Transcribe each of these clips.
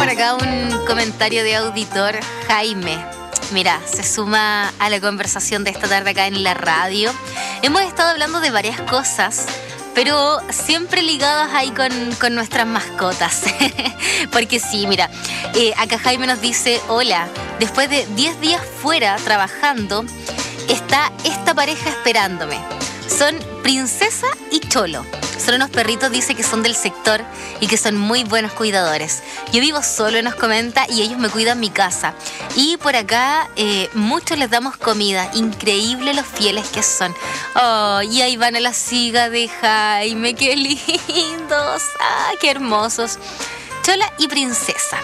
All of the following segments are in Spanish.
por acá un comentario de auditor, Jaime. Mira, se suma a la conversación de esta tarde acá en la radio. Hemos estado hablando de varias cosas, pero siempre ligadas ahí con nuestras mascotas. Porque sí, mira, acá Jaime nos dice: hola, después de 10 días fuera trabajando, está esta pareja esperándome. Son Princesa y Cholo. Son unos perritos, dice que son del sector y que son muy buenos cuidadores. Yo vivo solo, nos comenta, y ellos me cuidan mi casa. Y por acá muchos les damos comida. Increíble los fieles que son. Oh, y ahí van a la siga de Jaime. ¡Qué lindos! ¡Ah, qué hermosos! Chola y Princesa.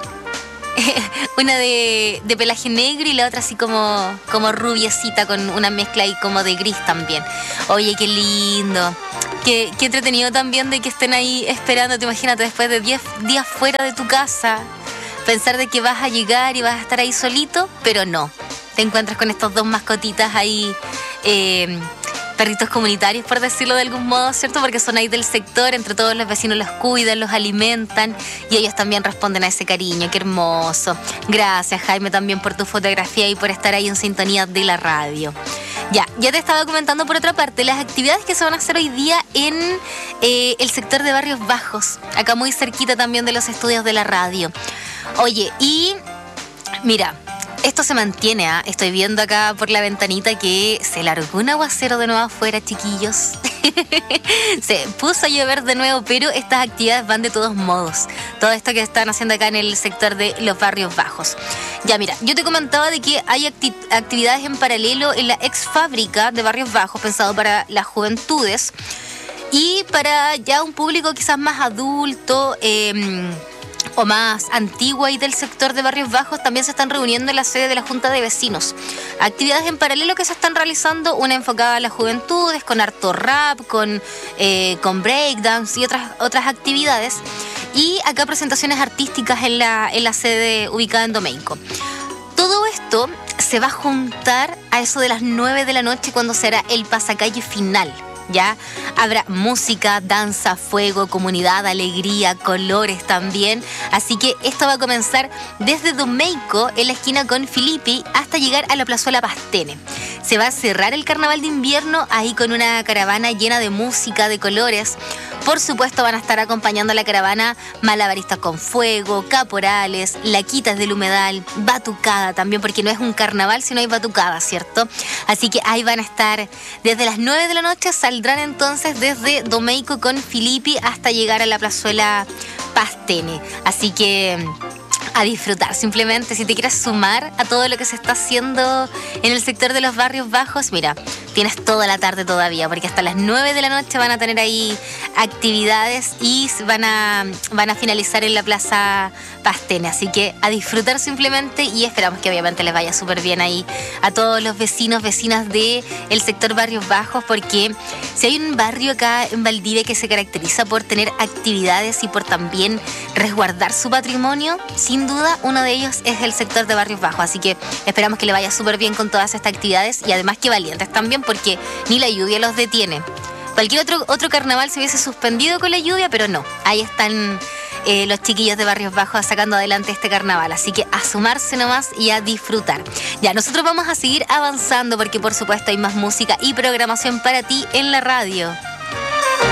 Una de pelaje negro y la otra así como rubiecita, con una mezcla ahí como de gris también. Oye, qué lindo. Qué entretenido también de que estén ahí esperándote. Imagínate, después de 10 días fuera de tu casa, pensar de que vas a llegar y vas a estar ahí solito, pero no. Te encuentras con estos dos mascotitas ahí, perritos comunitarios, por decirlo de algún modo, ¿cierto? Porque son ahí del sector, entre todos los vecinos los cuidan, los alimentan y ellos también responden a ese cariño. ¡Qué hermoso! Gracias, Jaime, también por tu fotografía y por estar ahí en sintonía de la radio. Ya te estaba comentando por otra parte las actividades que se van a hacer hoy día en el sector de Barrios Bajos, acá muy cerquita también de los estudios de la radio. Oye, y mira, esto se mantiene, ¿eh? Estoy viendo acá por la ventanita que se largó un aguacero de nuevo afuera, chiquillos. Se puso a llover de nuevo, pero estas actividades van de todos modos. Todo esto que están haciendo acá en el sector de los Barrios Bajos. Ya, mira, yo te comentaba de que hay actividades en paralelo en la ex fábrica de Barrios Bajos, pensado para las juventudes y para ya un público quizás más adulto, o más antigua y del sector de Barrios Bajos. También se están reuniendo en la sede de la Junta de Vecinos. Actividades en paralelo que se están realizando, una enfocada a las juventudes, con harto rap, con breakdance y otras actividades. Y acá presentaciones artísticas en la sede ubicada en Domeico. Todo esto se va a juntar a eso de las 9 de la noche cuando será el pasacalle final. Ya habrá música, danza, fuego, comunidad, alegría, colores también. Así que esto va a comenzar desde Domeico, en la esquina con Filippi, hasta llegar a la plazuela Pastene. Se va a cerrar el carnaval de invierno ahí con una caravana llena de música, de colores. Por supuesto van a estar acompañando a la caravana malabaristas con fuego, caporales, laquitas del humedal, batucada también, porque no es un carnaval sino hay batucada, ¿cierto? Así que ahí van a estar desde las 9 de la noche. Saldrán entonces desde Domeico con Filippi hasta llegar a la plazuela Pastene. Así que a disfrutar, simplemente. Si te quieres sumar a todo lo que se está haciendo en el sector de los Barrios Bajos, mira, tienes toda la tarde todavía, porque hasta las 9 de la noche van a tener ahí actividades y van a finalizar en la Plaza Pastene. Así que a disfrutar simplemente, y esperamos que obviamente les vaya súper bien ahí a todos los vecinos, vecinas del sector Barrios Bajos, porque si hay un barrio acá en Valdivia que se caracteriza por tener actividades y por también resguardar su patrimonio, sin duda uno de ellos es el sector de Barrios Bajos. Así que esperamos que le vaya súper bien con todas estas actividades, y además que valientes también, porque ni la lluvia los detiene. Cualquier otro carnaval se hubiese suspendido con la lluvia, pero no, ahí están los chiquillos de Barrios Bajos sacando adelante este carnaval. Así que a sumarse nomás y a disfrutar. Ya, nosotros vamos a seguir avanzando porque por supuesto hay más música y programación para ti en la radio.